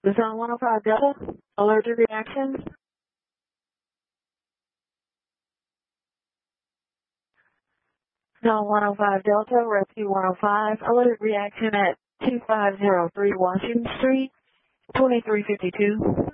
Zone 105 Delta, allergic reactions. Zone 105 Delta, Rescue 105, allergic reaction at 2503 Washington Street, 2352.